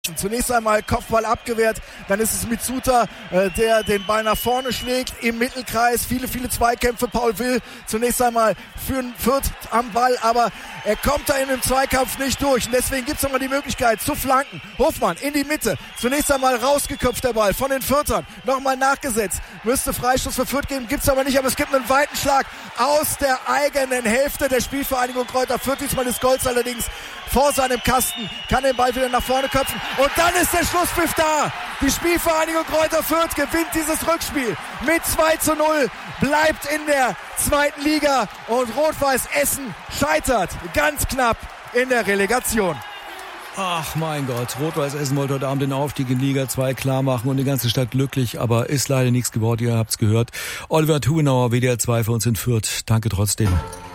Zunächst einmal Kopfball abgewehrt, dann ist es Mitsuta, der den Ball nach vorne schlägt im Mittelkreis. Viele Zweikämpfe. Paul Will zunächst einmal für Fürth am Ball, aber er kommt da in dem Zweikampf nicht durch. Und deswegen gibt es nochmal die Möglichkeit zu flanken. Hofmann in die Mitte. Zunächst einmal rausgeköpft der Ball von den Fürthern. Nochmal nachgesetzt. Müsste Freistoß für Fürth geben, gibt es aber nicht. Aber es gibt einen weiten Schlag aus der eigenen Hälfte der Spielvereinigung Kräuter Fürth. Diesmal ist Golz allerdings vor seinem Kasten, kann den Ball wieder nach vorne köpfen. Und dann ist der Schlusspfiff da. Die Spielvereinigung Kräuter Fürth gewinnt dieses Rückspiel mit 2:0, bleibt in der zweiten Liga und Rot-Weiß Essen scheitert ganz knapp in der Relegation. Ach mein Gott, Rot-Weiß Essen wollte heute Abend den Aufstieg in Liga 2 klar machen und die ganze Stadt glücklich, aber ist leider nichts geworden, ihr habt's gehört. Oliver Tubenauer, WDR 2 für uns in Fürth. Danke trotzdem.